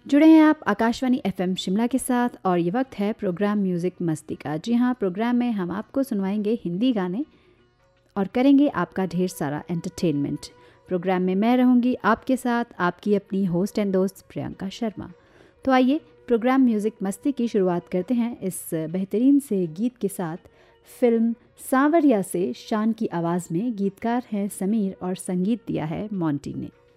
जुड़े हैं आप आकाशवाणी एफएम शिमला के साथ और ये वक्त है प्रोग्राम म्यूज़िक मस्ती का। जी हाँ, प्रोग्राम में हम आपको सुनवाएंगे हिंदी गाने और करेंगे आपका ढेर सारा एंटरटेनमेंट। प्रोग्राम में मैं रहूँगी आपके साथ, आपकी अपनी होस्ट एंड दोस्त प्रियंका शर्मा। तो आइए प्रोग्राम म्यूज़िक मस्ती की शुरुआत करते हैं इस बेहतरीन से गीत के साथ। फिल्म सांवरिया से शान की आवाज़ में गीतकार हैं समीर और संगीत दिया है मोंटी ने।